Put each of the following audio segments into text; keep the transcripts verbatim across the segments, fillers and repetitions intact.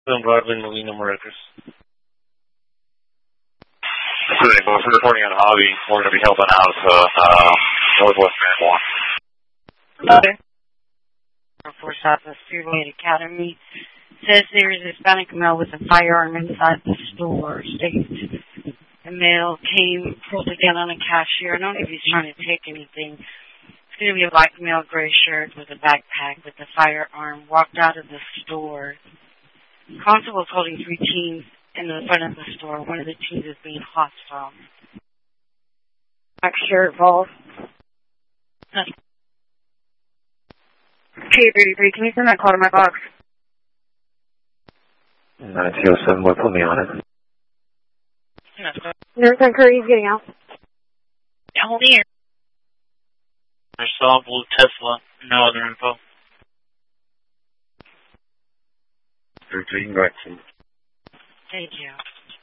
Film Broadway, Molina, Maracas. So they both reporting on Hobby. We're going to be helping out uh, Northwest Marijuana. Okay. Air Force Office Freeway Academy says there is a Hispanic male with a firearm inside the store. States the male came, pulled a gun on a cashier. I don't know if he's trying to take anything. It's going to be a black male, gray shirt with a backpack with a firearm. Walked out of the store. Constable was holding three teens in the front of the store. One of the teens is being hostile. Black shirt, Vol. K thirty-three, can you send that call to my box? nine two oh seven, boy, put me on it. Nurse on Curry, he's getting out. Hold here. I saw Blue Tesla. No other info. thirty-three, you can go ahead and... Thank you.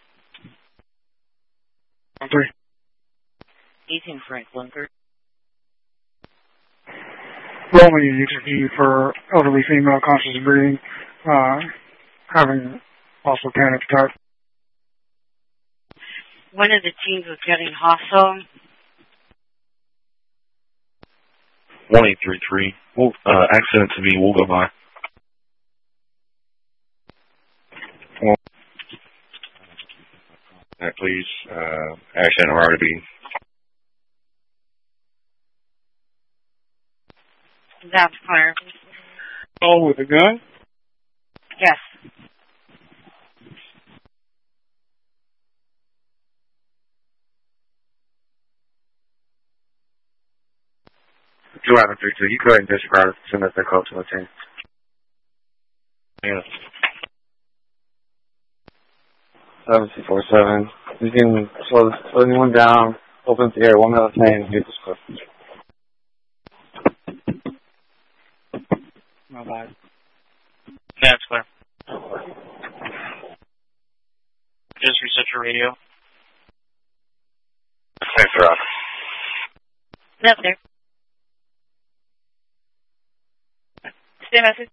One three. eighteen Frank Lunker. Rolling an interview for elderly female conscious breathing, uh, having also panic attack. One of the teens was getting hostile. one eight three three. We'll, uh, accident to be, we'll go by. Well, that please, uh, accident or R to be. That's clear. Oh, with a gun? Yes. two eleven three two, you go ahead and disregard it. Send us that call to the team. Yeah. seven two four seven. You can slow, slow anyone down, open the air, one minute at a time, and get this quick. My bad. Yeah, it's clear. Just reset your radio. Thanks, Rob. That's there. Stay message.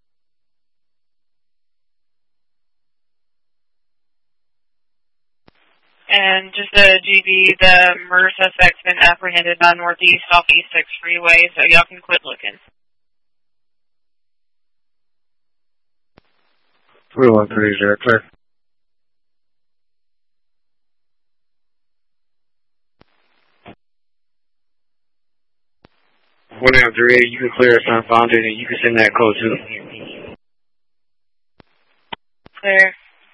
And just a G B, the murder suspect's been apprehended on Northeast off East six Freeway, so y'all can quit looking. three one three zero, clear. one eight three eight, you can clear us unfounded and you can send that code too. Clear.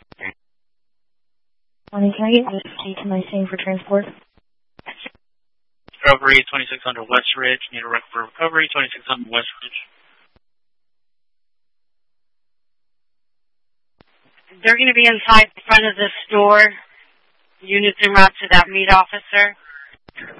Honey, can I get this key to my thing for transport? Recovery, twenty-six hundred West Ridge. Need a record for recovery, twenty-six hundred West Ridge. They're going to be inside the front of the store. Units en route to that meat officer.